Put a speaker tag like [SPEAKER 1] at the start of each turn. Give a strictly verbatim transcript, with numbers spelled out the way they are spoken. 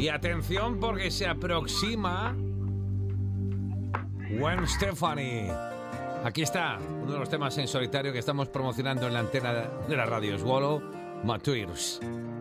[SPEAKER 1] Y atención porque se aproxima Gwen Stefani. Aquí está uno de los temas en solitario que estamos promocionando en la antena de la radio, Swallow My Tears.